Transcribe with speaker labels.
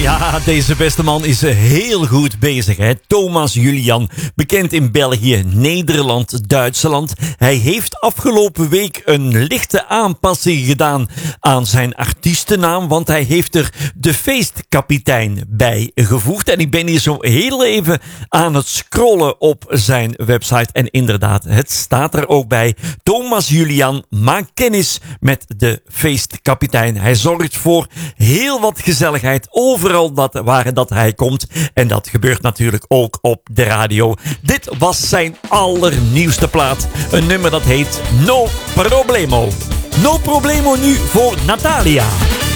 Speaker 1: Ja, deze beste man is heel goed bezig. Hè? Thomas Julian, bekend in België, Nederland, Duitsland. Hij heeft afgelopen week een lichte aanpassing gedaan aan zijn artiestennaam, want hij heeft er de feestkapitein bij gevoegd. En ik ben hier zo heel even aan het scrollen op zijn website. En inderdaad, het staat er ook bij. Thomas Julian maakt kennis met de feestkapitein. Hij zorgt voor heel wat gezelligheid overal waar dat hij komt. En dat gebeurt natuurlijk ook op de radio. Dit was zijn allernieuwste plaat. Een nummer dat heet No Problemo. No Problemo nu voor Natalia.